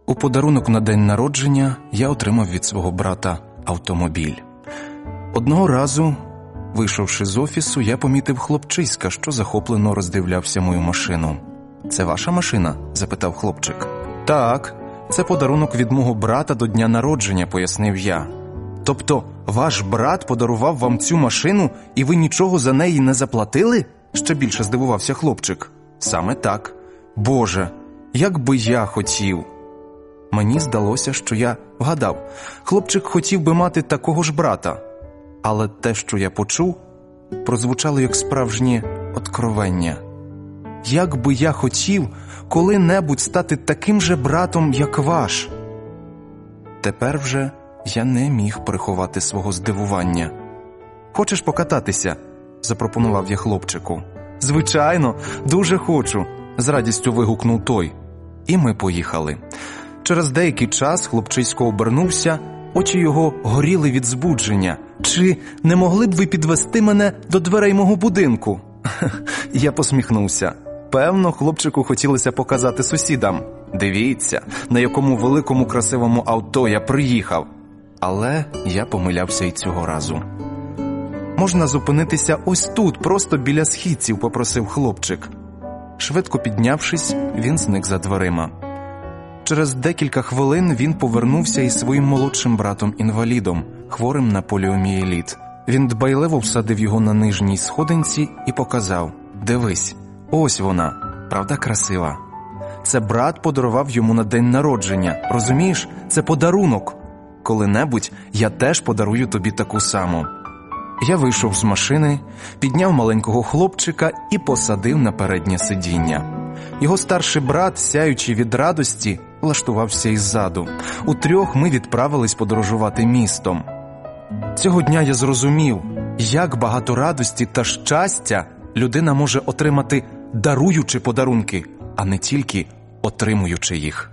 У подарунок на день народження я отримав від свого брата автомобіль. Одного разу, вийшовши з офісу, я помітив хлопчиська, що захоплено роздивлявся мою машину. «Це ваша машина?» – запитав хлопчик. «Так, це подарунок від мого брата до дня народження», – пояснив я. «Тобто ваш брат подарував вам цю машину, і ви нічого за неї не заплатили?» – ще більше здивувався хлопчик. «Саме так. Боже, як би я хотів!» Мені здалося, що я вгадав. Хлопчик хотів би мати такого ж брата. Але те, що я почув, прозвучало як справжнє откровення. Як би я хотів коли-небудь стати таким же братом, як ваш. Тепер вже я не міг приховати свого здивування. «Хочеш покататися?» – запропонував я хлопчику. «Звичайно, дуже хочу!» – з радістю вигукнув той. І ми поїхали. Через деякий час хлопчисько обернувся, очі його горіли від збудження. «Чи не могли б ви підвести мене до дверей мого будинку?» Я посміхнувся. Певно, хлопчику хотілося показати сусідам. «Дивіться, на якому великому красивому авто я приїхав!» Але я помилявся і цього разу. «Можна зупинитися ось тут, просто біля східців», – попросив хлопчик. Швидко піднявшись, він зник за дверима. Через декілька хвилин він повернувся із своїм молодшим братом-інвалідом, хворим на поліомієліт. Він дбайливо всадив його на нижній сходинці і показав: «Дивись, ось вона, правда красива? Це брат подарував йому на день народження, розумієш? Це подарунок. Коли-небудь я теж подарую тобі таку саму». Я вийшов з машини, підняв маленького хлопчика і посадив на переднє сидіння. Його старший брат, сяючи від радості, влаштувався іззаду. Утрьох ми відправились подорожувати містом. Цього дня я зрозумів, як багато радості та щастя людина може отримати, даруючи подарунки, а не тільки отримуючи їх.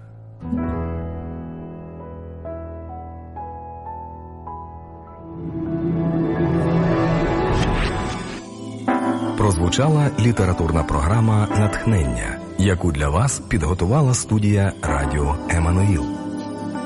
Прозвучала літературна програма «Натхнення», яку для вас підготувала студія «Радіо Еммануїл».